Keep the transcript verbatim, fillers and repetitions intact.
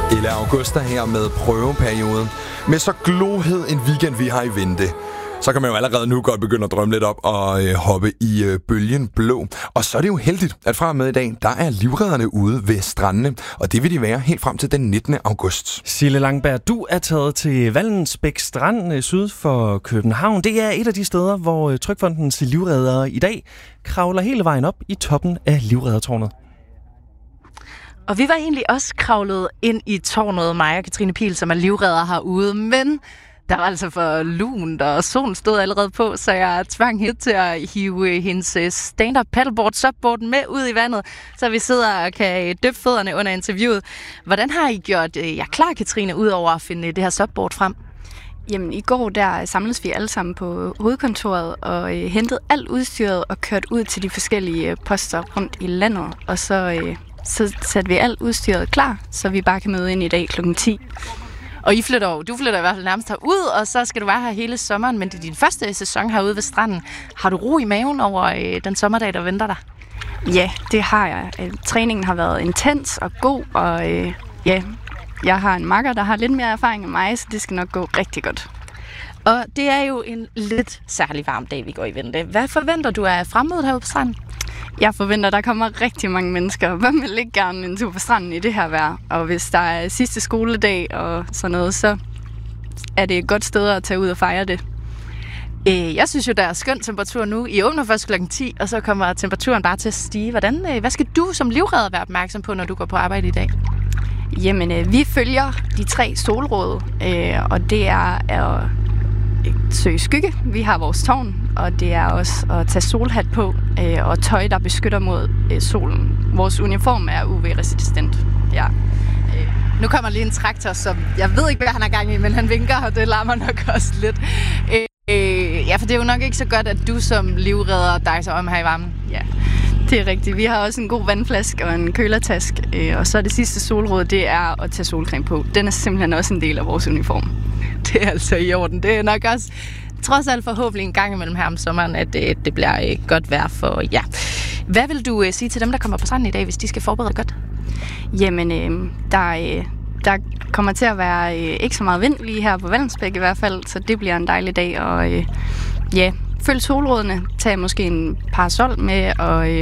Eller Augusta her med prøveperiode. Med så glohed en weekend, vi har i vente, så kan man jo allerede nu godt begynde at drømme lidt op og øh, hoppe i øh, bølgen blå. Og så er det jo heldigt, at fra og med i dag, der er livredderne ude ved strandene. Og det vil de være helt frem til den nittende august. Sille Langberg, du er taget til Vallensbæk Strand syd for København. Det er et af de steder, hvor Trygfondens livreddere i dag kravler hele vejen op i toppen af livreddertårnet. Og vi var egentlig også kravlet ind i tårnet, mig og Katrine Pihl, som er livredder herude, men der var altså for lunt, og solen stod allerede på, så jeg tvang hende til at hive hendes stand-up paddleboard, subboard med ud i vandet, så vi sidder og kan dyppe fødderne under interviewet. Hvordan har I gjort jer klar, Katrine, ud over at finde det her subboard frem? Jamen, i går der samledes vi alle sammen på hovedkontoret og øh, hentede alt udstyret og kørte ud til de forskellige poster rundt i landet, og så... Øh, Så satte vi alt udstyret klar, så vi bare kan møde ind i dag klokken ti. Og I flytter, du flytter i hvert fald nærmest herud, og så skal du være her hele sommeren, men det er din første sæson herude ved stranden. Har du ro i maven over øh, den sommerdag, der venter dig? Ja, det har jeg. Træningen har været intens og god, og øh, ja, jeg har en makker, der har lidt mere erfaring end mig, så det skal nok gå rigtig godt. Og det er jo en lidt særlig varm dag, vi går i vente. Hvad forventer du af fremmødet herude på stranden? Jeg forventer, der kommer rigtig mange mennesker. Hvem vil ikke gerne en tur på stranden i det her vejr? Og hvis der er sidste skoledag og sådan noget, så er det et godt sted at tage ud og fejre det. Øh, jeg synes jo, der er skøn temperatur nu. I åbner først klokken ti, og så kommer temperaturen bare til at stige. Hvordan, øh, hvad skal du som livredder være opmærksom på, når du går på arbejde i dag? Jamen, øh, vi følger de tre solråd, øh, og det er at søge skygge. Vi har vores tårn, og det er også at tage solhat på øh, og tøj, der beskytter mod øh, solen. Vores uniform er U V-resistent. Ja. Øh, nu kommer lige en traktor, som jeg ved ikke, hvad han er gang i, men han vinker, og det larmer nok også lidt. Øh, øh, ja, for det er jo nok ikke så godt, at du som livredder dejser om her i varmen. Ja, det er rigtigt. Vi har også en god vandflaske og en kølertask, øh, og så det sidste solråd, det er at tage solcreme på. Den er simpelthen også en del af vores uniform. Det er altså i orden. Det er nok også trods alt forhåbentlig en gang imellem her om sommeren, at det, det bliver øh, godt vejr for ja. Hvad vil du øh, sige til dem, der kommer på stranden i dag, hvis de skal forberede det godt? Jamen, øh, der, øh, der kommer til at være øh, ikke så meget vind lige her på Vallensbæk i hvert fald, så det bliver en dejlig dag. Og øh, ja, følg solrådene, tag måske en parasol med og... Øh,